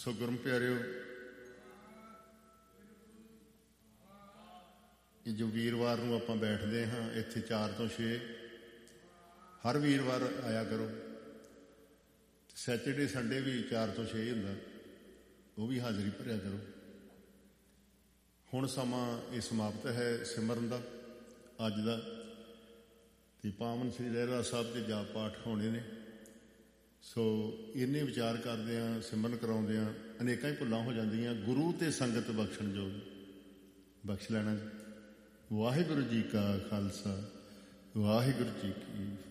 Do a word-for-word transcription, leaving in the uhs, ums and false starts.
ਸੋ ਗੁਰਮ ਪਿਆਰਿਓ, ਇਹ ਜੋ ਵੀਰਵਾਰ ਨੂੰ ਆਪਾਂ ਬੈਠਦੇ ਹਾਂ ਇੱਥੇ ਚਾਰ ਤੋਂ ਛੇ, ਹਰ ਵੀਰਵਾਰ ਆਇਆ ਕਰੋ। ਸੈਚਰਡੇ ਸੰਡੇ ਵੀ ਚਾਰ ਤੋਂ ਛੇ ਹੁੰਦਾ, ਉਹ ਵੀ ਹਾਜ਼ਰੀ ਭਰਿਆ ਕਰੋ। ਹੁਣ ਸਮਾਂ ਇਹ ਸਮਾਪਤ ਹੈ ਸਿਮਰਨ ਦਾ ਅੱਜ ਦਾ, ਤੇ ਪਾਵਨ ਸ੍ਰੀ ਰਹਿਰਾਸ ਸਾਹਿਬ ਦੇ ਜਾਪ ਪਾਠ ਹੋਣੇ ਨੇ। ਸੋ ਇੰਨੇ ਵਿਚਾਰ ਕਰਦਿਆਂ ਸਿਮਰਨ ਕਰਾਉਂਦਿਆਂ ਅਨੇਕਾਂ ਹੀ ਭੁੱਲਾਂ ਹੋ ਜਾਂਦੀਆਂ। ਗੁਰੂ ਤੇ ਸੰਗਤ ਬਖਸ਼ਣ ਜੋਗ ਬਖਸ਼ ਲੈਣਾ ਜੀ। ਵਾਹਿਗੁਰੂ ਜੀ ਕਾ ਖਾਲਸਾ, ਵਾਹਿਗੁਰੂ ਜੀ ਕੀ